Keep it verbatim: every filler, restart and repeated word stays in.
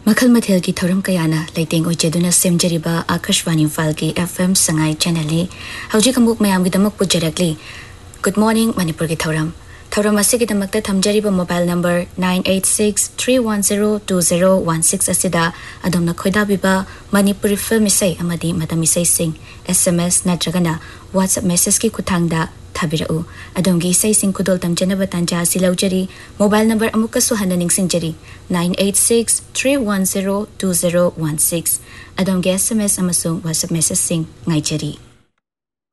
मखल मथेल की थौरम कयाना लेटेंग ओइचेदुना सेमजरिबा आकाशवाणी इम्फाल की FM Sangai channel हौजिक अमुक मयाम गिदमक पुजरकली गुड मॉर्निंग मणिपुर की थौरम थौरम असिगिदमक थमजरिबा mobile number nine eight six three one zero two zero one six असिदा अदोमना खोइदाबिबा Manipuri film इसै अमदी मदम इसैसिंग SMS नत्रगना WhatsApp message की खुथांगदा थाबिरउ अदोमगी इसैसिंग खुदोल तमजनबा तांजा सिलौजरी mobile number अमुकसु हन्ना निंगसिंजरी nine eight six three one zero two zero one six अदोमगी SMS अमसुंग WhatsApp message सिंग ngaijari